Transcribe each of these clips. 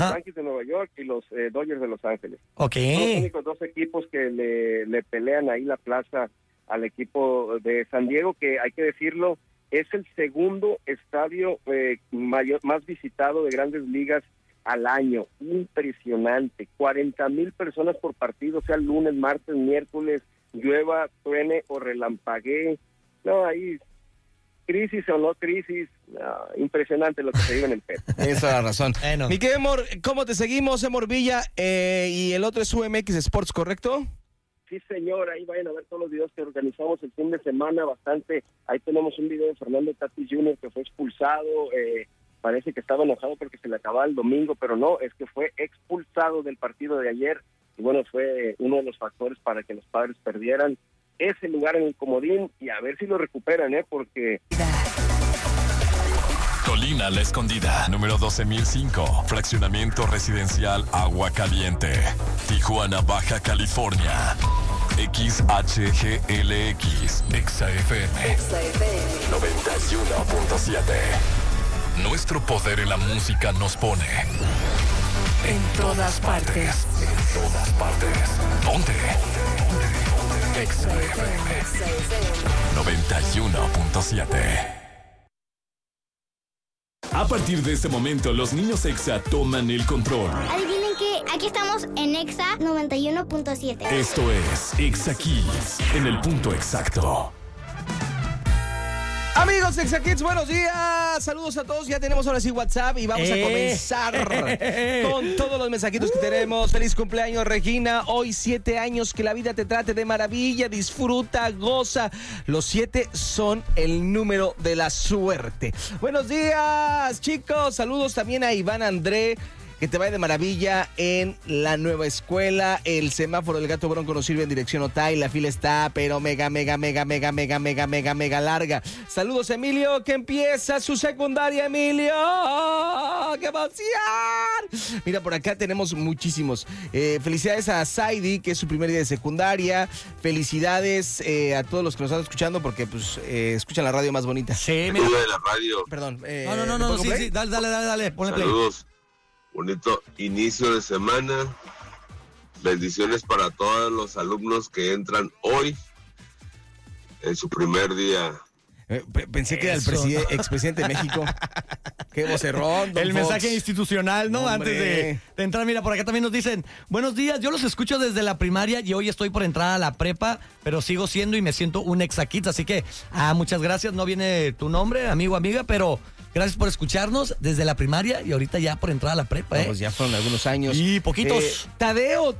Yankees de Nueva York y los Dodgers de Los Ángeles. Ok. Son los únicos dos equipos que le pelean ahí la plaza al equipo de San Diego, que hay que decirlo, es el segundo estadio más visitado de Grandes Ligas al año. Impresionante. 40,000 personas por partido, sea lunes, martes, miércoles, llueva, truene o relampaguee. No, ahí, crisis o no crisis, impresionante lo que se vive en el PET. Esa es la razón. Bueno. Mi querido Emor, ¿cómo te seguimos, Emor Villa? Y el otro es UMX Sports, ¿correcto? Sí, señor, ahí vayan a ver todos los videos que organizamos el fin de semana, bastante. Ahí tenemos un video de Fernando Tatis Jr. que fue expulsado, parece que estaba enojado porque se le acababa el domingo, pero no, es que fue expulsado del partido de ayer, y bueno, fue uno de los factores para que los Padres perdieran ese lugar en el comodín, y a ver si lo recuperan, porque... Colina La Escondida, número 12,005, fraccionamiento residencial Agua Caliente, Tijuana, Baja California. XHGLX, XFM 91.7. Nuestro poder en la música nos pone en todas partes. En todas partes. ¿Dónde? XFM 91.7. A partir de este momento, los niños Exa toman el control. Adivinen que aquí estamos en Exa 91.7. Esto es Exa Kids, en el punto exacto. Amigos de Exa Kids, buenos días. Saludos a todos. Ya tenemos ahora sí WhatsApp y vamos a comenzar con todos los mensajitos que tenemos. Feliz cumpleaños, Regina. Hoy 7 años, que la vida te trate de maravilla. Disfruta, goza. Los 7 son el número de la suerte. Buenos días, chicos. Saludos también a Iván André. Que te vaya de maravilla en la nueva escuela. El semáforo del Gato Bronco nos sirve en dirección Otay. La fila está, pero mega larga. Saludos, Emilio, que empieza su secundaria, Emilio. ¡Qué emoción! Mira, por acá tenemos muchísimos. Felicidades a Saidi, que es su primer día de secundaria. Felicidades a todos los que nos están escuchando, porque pues escuchan la radio más bonita. Sí, mira. de la radio. Perdón. No, sí, dale, ponle play. Saludos. Bonito inicio de semana. Bendiciones para todos los alumnos que entran hoy en su primer día. Pensé que era el expresidente de México. Qué vocerrón, don El Fox. mensaje institucional, ¿no? Antes de entrar, mira, por acá también nos dicen: buenos días, yo los escucho desde la primaria y hoy estoy por entrar a la prepa, pero sigo siendo y me siento un Exa Kids, así que, muchas gracias. No viene tu nombre, amigo, amiga, pero gracias por escucharnos desde la primaria y ahorita ya por entrar a la prepa, Pues ya fueron algunos años. Y poquitos. Tadeo.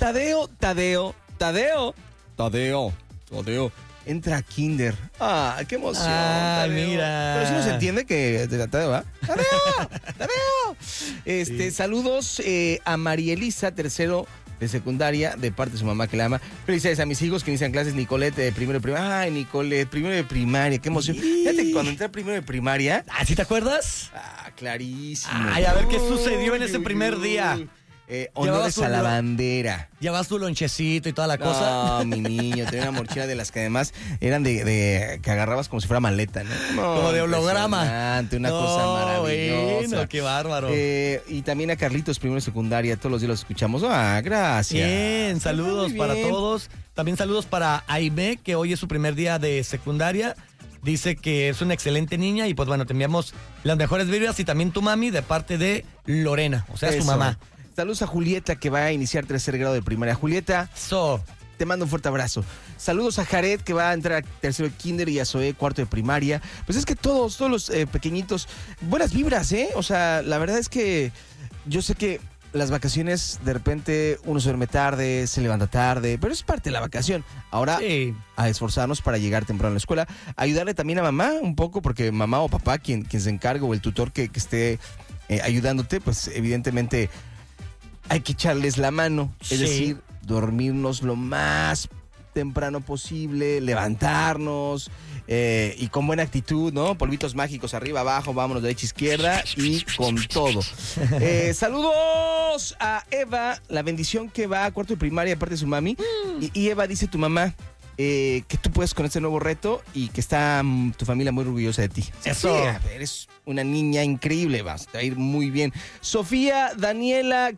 Entra a kinder. Qué emoción. Tadeo. Mira. Pero sí no se entiende que de la Tadeo, ¿va? ¡Tadeo! Saludos a María Elisa, tercero de secundaria, de parte de su mamá que la ama. Felicidades a mis hijos que inician clases. Nicolette, primero de primaria. Ay, Nicolette, primero de primaria. Qué emoción. Fíjate que cuando entré a primero de primaria. ¿Sí te acuerdas? Clarísimo. A ver qué sucedió en ese primer día. Honores a la bandera. ¿Llevas tu lonchecito y toda la cosa? No, mi niño, tenía una mochila de las que además eran de que agarrabas como si fuera maleta, ¿no? Como de holograma. Una cosa maravillosa. Bueno, qué bárbaro. Y también a Carlitos, primero de secundaria, todos los días los escuchamos. Gracias. Bien, saludos para todos. También saludos para Aime, que hoy es su primer día de secundaria. Dice que es una excelente niña y pues bueno, te enviamos las mejores vibras y también tu mami de parte de Lorena, o sea, su mamá. Saludos a Julieta, que va a iniciar 3er grado de primaria. Julieta, te mando un fuerte abrazo. Saludos a Jared, que va a entrar a 3er de kinder, y a Zoe, 4º de primaria. Pues es que todos los pequeñitos, buenas vibras, O sea, la verdad es que yo sé que las vacaciones, de repente uno se duerme tarde, se levanta tarde, pero es parte de la vacación. Ahora, a esforzarnos para llegar temprano a la escuela. Ayudarle también a mamá un poco, porque mamá o papá, quien se encargue, o el tutor que esté ayudándote, pues evidentemente hay que echarles la mano. Es decir, dormirnos lo más temprano posible, levantarnos y con buena actitud, ¿no? Polvitos mágicos arriba, abajo, vámonos derecha, izquierda y con todo. Saludos a Eva, la bendición que va a 4º de primaria de parte de su mami. Y Eva, dice tu mamá que tú puedes con este nuevo reto y que está tu familia muy orgullosa de ti. Eso. Sí, eres una niña increíble, vas a ir muy bien. Sofía Daniela